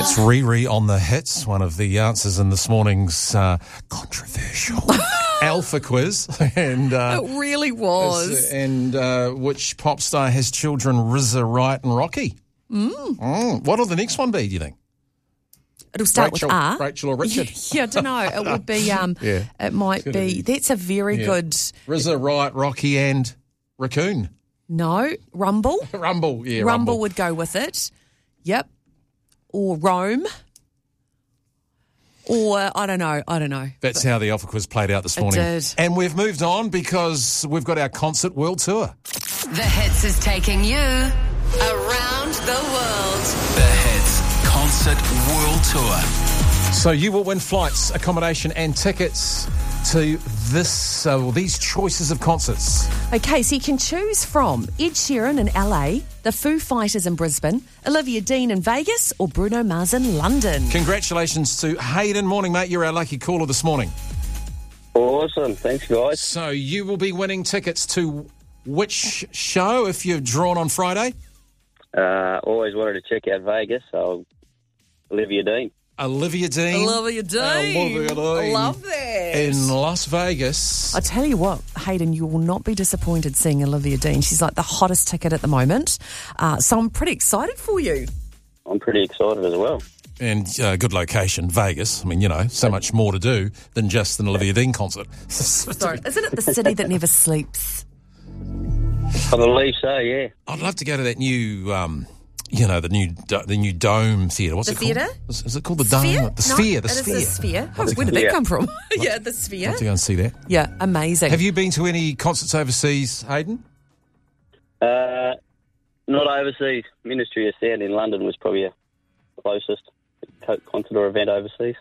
It's Riri on the hits, one of the answers in this morning's controversial Alpha quiz. And It really was. And which pop star has children, RZA, Riot and Rocky? What'll the next one be, do you think? It'll start Rachel, with R. Rachel or Richard? Yeah, I don't know. It would be, it might be. That's a very good. RZA, Riot, Rocky and Raccoon. No, Rumble. Rumble, yeah. Rumble would go with it. Yep. Or Rome. Or, I don't know. That's how the Alpha quiz played out this morning. did. And we've moved on because we've got our concert world tour. The Hits is taking you around the world. The Hits Concert World Tour. So you will win flights, accommodation and tickets to these choices of concerts. Okay, so you can choose from Ed Sheeran in LA, the Foo Fighters in Brisbane, Olivia Dean in Vegas, or Bruno Mars in London. Congratulations to Hayden. Morning, mate. You're our lucky caller this morning. Awesome. Thanks, guys. So you will be winning tickets to which show if you're drawn on Friday? Always wanted to check out Vegas, so Olivia Dean. Olivia Dean. Olivia Dean. Love that. In Las Vegas. I tell you what, Hayden, you will not be disappointed seeing Olivia Dean. She's like the hottest ticket at the moment. So I'm pretty excited for you. I'm pretty excited as well. And good location, Vegas. I mean, so much more to do than just an Olivia Dean concert. Sorry, isn't it the city that never sleeps? I believe so, yeah. I'd love to go to that new, the new Dome Theatre. What's The it called? theatre? Is it called the Sphere? Dome? The Sphere. The It Sphere. is the Sphere. Oh, I'd where did that Yeah. come from? Yeah, the Sphere. love to go and see that. Yeah, amazing. Have you been to any concerts overseas, Hayden? Not overseas. Ministry of Sound in London was probably a closest concert or event overseas.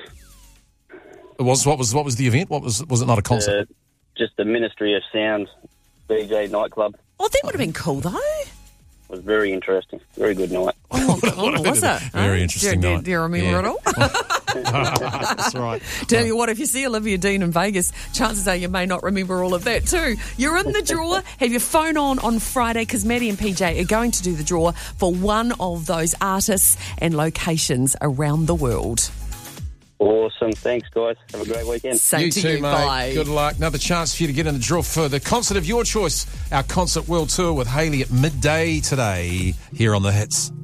What was the event? Was it not a concert? Just the Ministry of Sound DJ nightclub. Oh, that would have been cool, though. It was very interesting. Very good night. Oh, God, was it? Very interesting do, night. Do you remember it all? That's right. Tell you what, if you see Olivia Dean in Vegas, chances are you may not remember all of that too. You're in the draw. Have your phone on Friday because Maddie and PJ are going to do the draw for one of those artists and locations around the world. Awesome. Thanks, guys. Have a great weekend. Same You to too, you. mate. Bye. Good luck. Another chance for you to get in the draw for the concert of your choice, our Concert World Tour with Hayley at midday today here on The Hits.